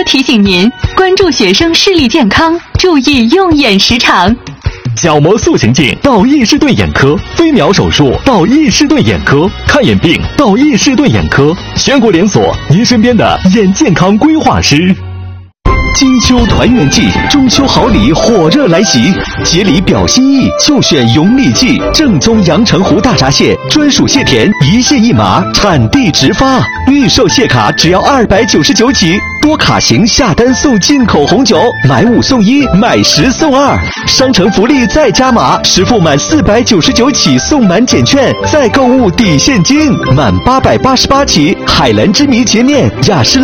提醒您关注学生视力健康，注意用眼时长。 角膜塑形镜到易士顿眼科，飞秒手术到易士顿眼科，看眼病到易士顿眼科，全国连锁，您身边的眼健康规划师。 金秋团圆季，中秋好礼火热来袭，节礼表心意就选永利记正宗阳澄湖大闸蟹，专属蟹田，一蟹一码，产地直发，预售蟹卡只要299起，多卡型下单送进口红酒，买5送1，买10送2，商城福利再加码，实付满499起送满减券，再购物抵现金，满888起，海蓝之谜洁面、雅诗兰